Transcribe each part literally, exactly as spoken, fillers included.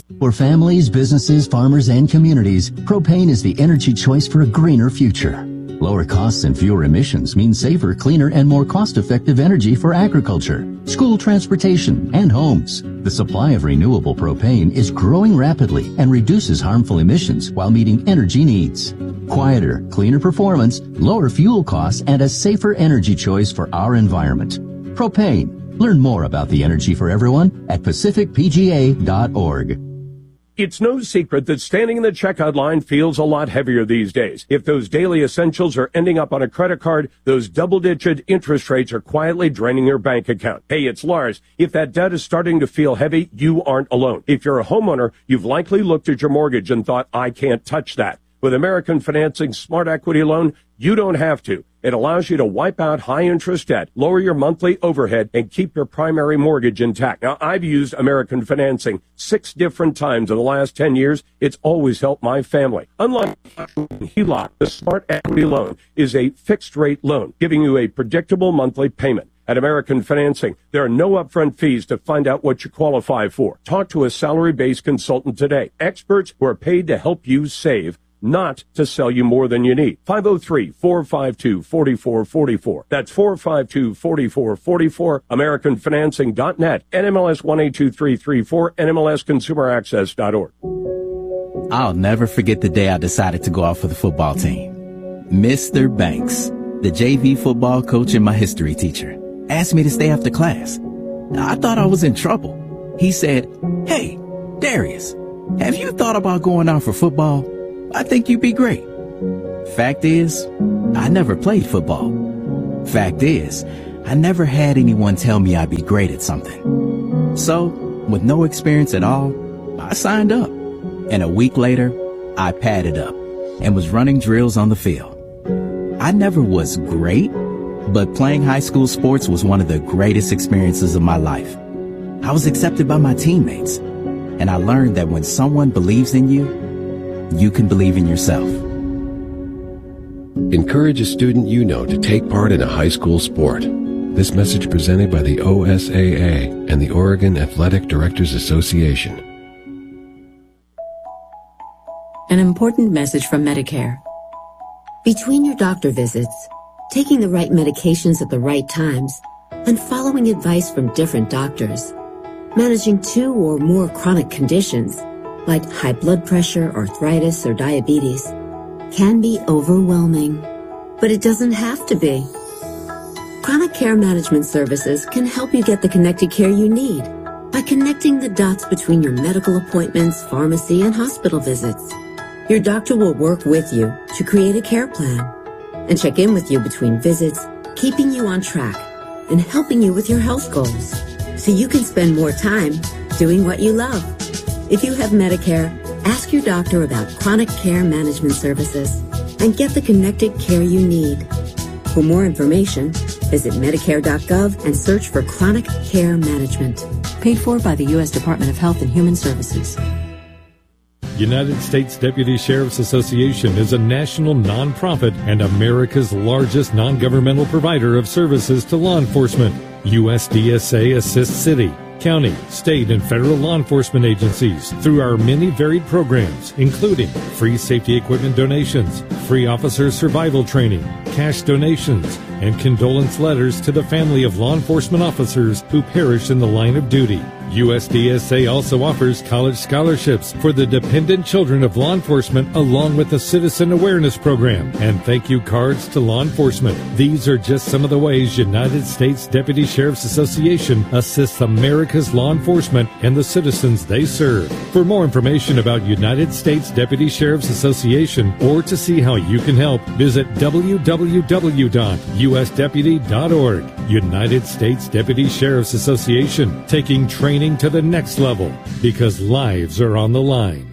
For families, businesses, farmers, and communities, propane is the energy choice for a greener future. Lower costs and fewer emissions mean safer, cleaner, and more cost-effective energy for agriculture, school transportation, and homes. The supply of renewable propane is growing rapidly and reduces harmful emissions while meeting energy needs. Quieter, cleaner performance, lower fuel costs, and a safer energy choice for our environment. Propane. Learn more about the energy for everyone at pacific p g a dot org. It's no secret that standing in the checkout line feels a lot heavier these days. If those daily essentials are ending up on a credit card, those double-digit interest rates are quietly draining your bank account. Hey, it's Lars. If that debt is starting to feel heavy, you aren't alone. If you're a homeowner, you've likely looked at your mortgage and thought, I can't touch that. With American Financing Smart Equity Loan, you don't have to. It allows you to wipe out high-interest debt, lower your monthly overhead, and keep your primary mortgage intact. Now, I've used American Financing six different times in the last ten years. It's always helped my family. Unlike H E L O C, the Smart Equity Loan is a fixed-rate loan, giving you a predictable monthly payment. At American Financing, there are no upfront fees to find out what you qualify for. Talk to a salary-based consultant today. Experts who are paid to help you save, not to sell you more than you need. five oh three, four five two, four four four four. That's four five two, four four four four. American Financing dot net. N M L S one eight two three three four. N M L S consumer access dot org. I'll never forget the day I decided to go out for the football team. Mister Banks, the J V football coach and my history teacher, asked me to stay after class. I thought I was in trouble. He said, "Hey, Darius, have you thought about going out for football? I think you'd be great." Fact is, I never played football. Fact is, I never had anyone tell me I'd be great at something. So, with no experience at all, I signed up. And a week later, I padded up and was running drills on the field. I never was great, but playing high school sports was one of the greatest experiences of my life. I was accepted by my teammates, and I learned that when someone believes in you, you can believe in yourself. Encourage a student you know to take part in a high school sport. This message presented by the O S A A and the Oregon Athletic Directors Association. An important message from Medicare. Between your doctor visits, taking the right medications at the right times, and following advice from different doctors, managing two or more chronic conditions, like high blood pressure, arthritis, or diabetes, can be overwhelming. But it doesn't have to be. Chronic Care Management Services can help you get the connected care you need by connecting the dots between your medical appointments, pharmacy, and hospital visits. Your doctor will work with you to create a care plan and check in with you between visits, keeping you on track and helping you with your health goals so you can spend more time doing what you love. If you have Medicare, ask your doctor about Chronic Care Management Services and get the connected care you need. For more information, visit medicare dot gov and search for Chronic Care Management. Paid for by the U S Department of Health and Human Services. United States Deputy Sheriff's Association is a national nonprofit and America's largest non-governmental provider of services to law enforcement. U S D S A assists city, county, state, and federal law enforcement agencies through our many varied programs, including free safety equipment donations, free officer survival training, cash donations, and condolence letters to the family of law enforcement officers who perished in the line of duty. U S D S A also offers college scholarships for the dependent children of law enforcement, along with a citizen awareness program and thank you cards to law enforcement. These are just some of the ways United States Deputy Sheriff's Association assists America's law enforcement and the citizens they serve. For more information about United States Deputy Sheriff's Association or to see how you can help, visit w w w dot u s deputy dot org. United States Deputy Sheriff's Association, taking training to the next level because lives are on the line.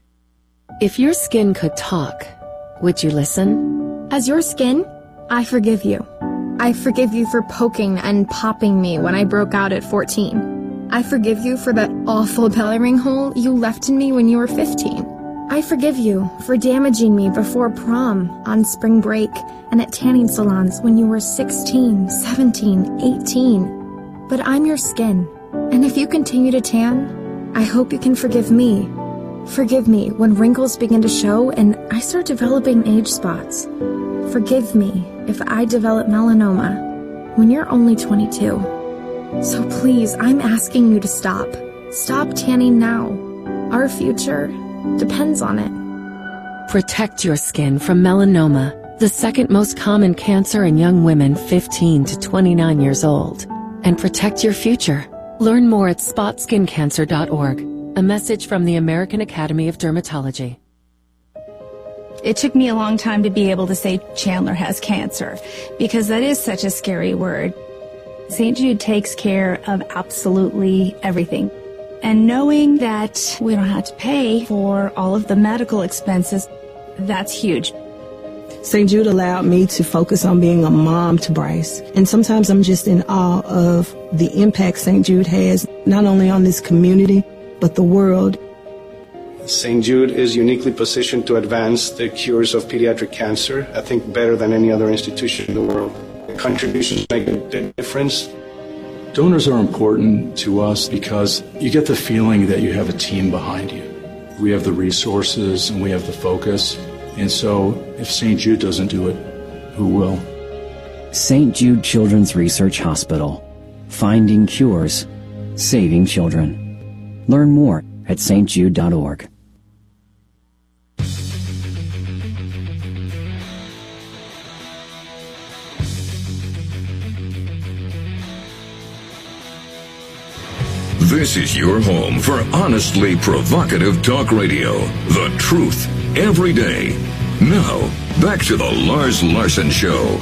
If your skin could talk, would you listen? As your skin, I forgive you. I forgive you for poking and popping me when I broke out at fourteen. I forgive you for that awful belly ring hole you left in me when you were fifteen. I forgive you for damaging me before prom, on spring break, and at tanning salons when you were sixteen, seventeen, eighteen. But I'm your skin, and if you continue to tan, I hope you can forgive me. Forgive me when wrinkles begin to show and I start developing age spots. Forgive me if I develop melanoma when you're only twenty-two. So please, I'm asking you to stop. Stop tanning now. Our future depends on it. Protect your skin from melanoma, the second most common cancer in young women fifteen to twenty-nine years old. And protect your future. Learn more at spot skin cancer dot org. A message from the American Academy of Dermatology. It took me a long time to be able to say Chandler has cancer, because that is such a scary word. Saint Jude takes care of absolutely everything. And knowing that we don't have to pay for all of the medical expenses, that's huge. Saint Jude allowed me to focus on being a mom to Bryce. And sometimes I'm just in awe of the impact Saint Jude has, not only on this community, but the world. Saint Jude is uniquely positioned to advance the cures of pediatric cancer, I think better than any other institution in the world. Contributions make a difference. Donors are important to us because you get the feeling that you have a team behind you. We have the resources and we have the focus. And so if Saint Jude doesn't do it, who will? Saint Jude Children's Research Hospital. Finding cures. Saving children. Learn more at S T jude dot org. This is your home for honestly provocative talk radio. The truth, every day. Now, back to the Lars Larson Show.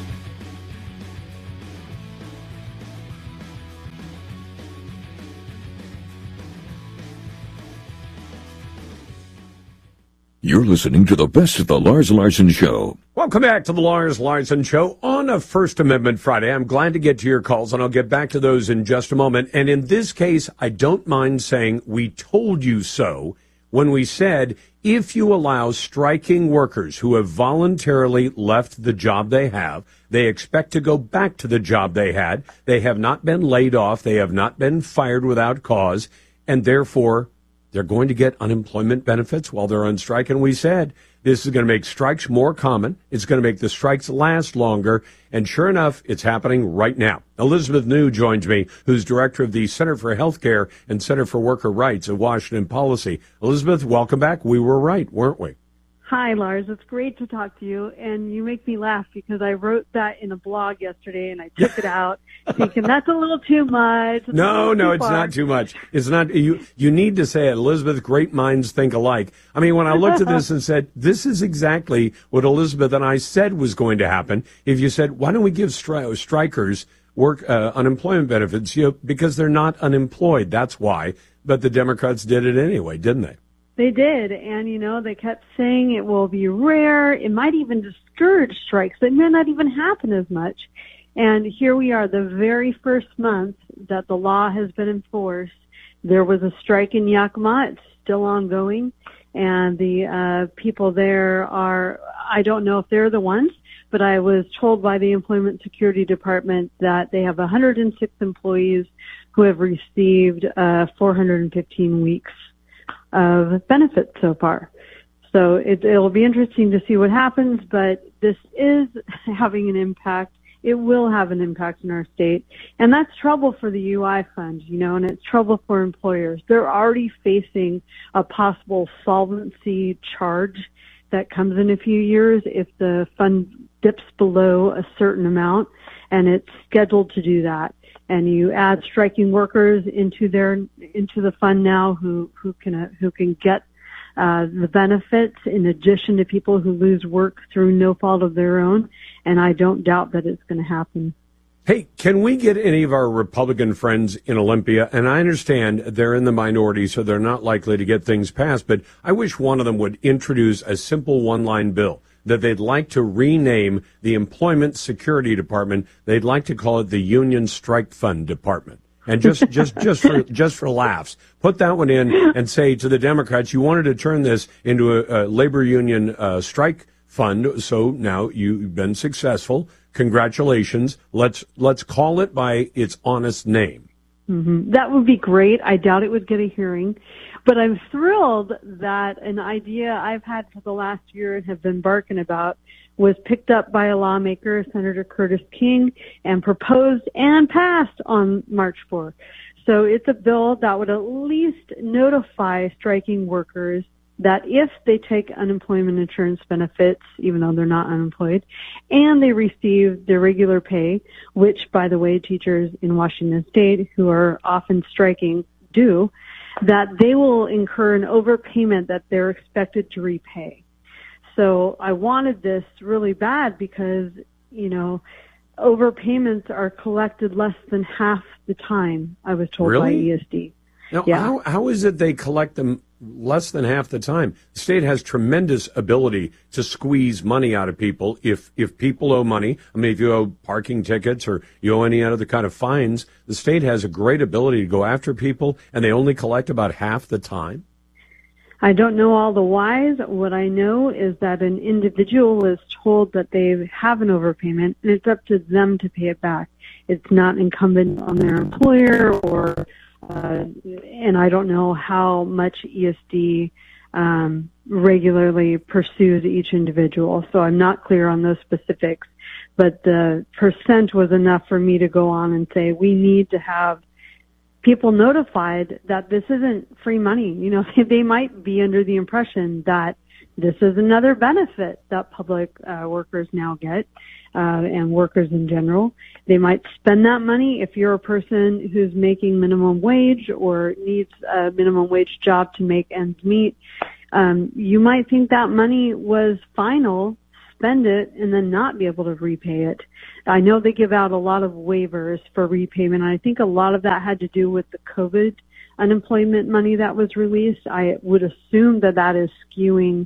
You're listening to the best of the Lars Larson Show. Welcome back to the Lars Larson Show on a First Amendment Friday. I'm glad to get to your calls, and I'll get back to those in just a moment. And in this case, I don't mind saying we told you so when we said if you allow striking workers who have voluntarily left the job they have, they expect to go back to the job they had. They have not been laid off. They have not been fired without cause, and therefore they're going to get unemployment benefits while they're on strike. And we said this is going to make strikes more common. It's going to make the strikes last longer. And sure enough, it's happening right now. Elizabeth New joins me, who's director of the Center for Healthcare and Center for Worker Rights at Washington Policy. Elizabeth, welcome back. We were right, weren't we? Hi, Lars. It's great to talk to you, and you make me laugh because I wrote that in a blog yesterday, and I took it out thinking that's a little too much. It's no, no, too it's far. not too much. It's not. You You need to say it. Elizabeth, great minds think alike. I mean, when I looked at this and said, this is exactly what Elizabeth and I said was going to happen. If you said, why don't we give stri- strikers work uh, unemployment benefits? You know, because they're not unemployed. That's why. But the Democrats did it anyway, didn't they? They did, and, you know, they kept saying it will be rare. It might even discourage strikes. It may not even happen as much. And here we are, the very first month that the law has been enforced. There was a strike in Yakima. It's still ongoing. And the uh, people there are, I don't know if they're the ones, but I was told by the Employment Security Department that they have one hundred six employees who have received uh, four hundred fifteen weeks of benefits so far. So it, it'll be interesting to see what happens, but this is having an impact. It will have an impact in our state. And that's trouble for the U I fund, you know, and it's trouble for employers. They're already facing a possible solvency charge that comes in a few years if the fund dips below a certain amount, and it's scheduled to do that. And you add striking workers into their into the fund now, who who can uh, who can get uh, the benefits in addition to people who lose work through no fault of their own. And I don't doubt that it's going to happen. Hey, can we get any of our Republican friends in Olympia? And I understand they're in the minority, so they're not likely to get things passed. But I wish one of them would introduce a simple one-line bill that they'd like to rename the Employment Security Department. They'd like to call it the Union Strike Fund Department. And just, just, just for, just for laughs, put that one in and say to the Democrats, you wanted to turn this into a, a labor union uh, strike fund. So now you've been successful. Congratulations. Let's, let's call it by its honest name. Mm-hmm. That would be great. I doubt it would get a hearing, but I'm thrilled that an idea I've had for the last year and have been barking about was picked up by a lawmaker, Senator Curtis King, and proposed and passed on March fourth. So it's a bill that would at least notify striking workers that if they take unemployment insurance benefits, even though they're not unemployed, and they receive their regular pay, which, by the way, teachers in Washington State who are often striking do, that they will incur an overpayment that they're expected to repay. So I wanted this really bad because, you know, overpayments are collected less than half the time, I was told really? by E S D. Now, yeah. how, how is it they collect them less than half the time? The state has tremendous ability to squeeze money out of people if, if people owe money. I mean, if you owe parking tickets or you owe any other kind of fines, the state has a great ability to go after people, and they only collect about half the time. I don't know all the whys. What I know is that an individual is told that they have an overpayment, and it's up to them to pay it back. It's not incumbent on their employer, or uh, and I don't know how much E S D um, regularly pursues each individual, so I'm not clear on those specifics. But the percent was enough for me to go on and say we need to have people notified that this isn't free money. You know, they might be under the impression that this is another benefit that public uh, workers now get, uh, and workers in general. They might spend that money if you're a person who's making minimum wage or needs a minimum wage job to make ends meet. Um, you might think that money was final, spend it, and then not be able to repay it. I know they give out a lot of waivers for repayment. I think a lot of that had to do with the COVID unemployment money that was released. I would assume that that is skewing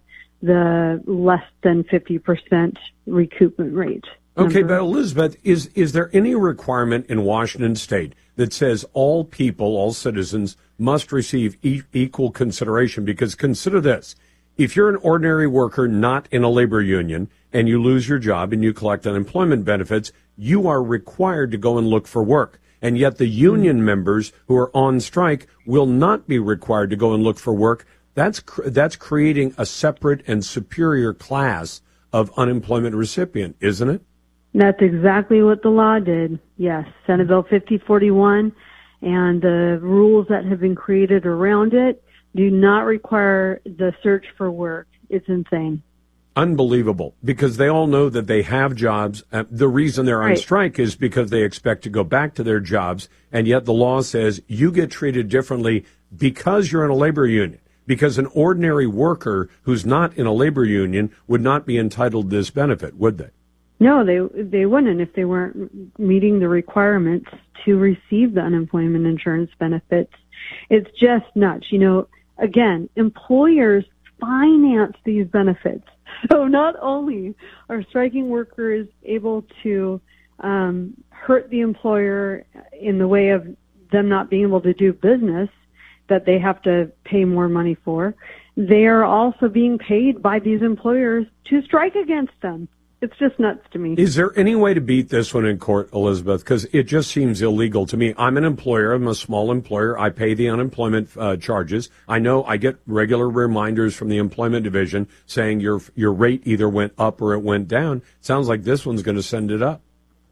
the less than fifty percent recoupment rate. Okay, number. but Elizabeth, is, is there any requirement in Washington State that says all people, all citizens, must receive e- equal consideration? Because consider this. If you're an ordinary worker not in a labor union and you lose your job and you collect unemployment benefits, you are required to go and look for work. And yet the union members who are on strike will not be required to go and look for work. That's cr- that's creating a separate and superior class of unemployment recipient, isn't it? That's exactly what the law did. Yes, Senate Bill fifty forty-one and the rules that have been created around it do not require the search for work. It's insane. Unbelievable, because they all know that they have jobs. Uh, the reason they're on Right. strike is because they expect to go back to their jobs, and yet the law says you get treated differently because you're in a labor union, because an ordinary worker who's not in a labor union would not be entitled to this benefit, would they? No, they they wouldn't if they weren't meeting the requirements to receive the unemployment insurance benefits. It's just nuts. You know, again, employers finance these benefits. So not only are striking workers able to um, hurt the employer in the way of them not being able to do business that they have to pay more money for, they are also being paid by these employers to strike against them. It's just nuts to me. Is there any way to beat this one in court, Elizabeth? Because it just seems illegal to me. I'm an employer. I'm a small employer. I pay the unemployment uh, charges. I know I get regular reminders from the employment division saying your your rate either went up or it went down. Sounds like this one's going to send it up.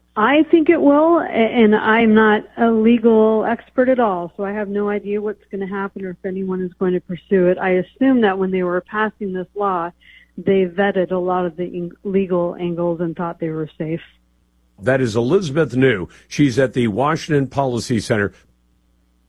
I think it will, and I'm not a legal expert at all, so I have no idea what's going to happen or if anyone is going to pursue it. I assume that when they were passing this law, they vetted a lot of the legal angles and thought they were safe. That is Elizabeth New. She's at the Washington Policy Center.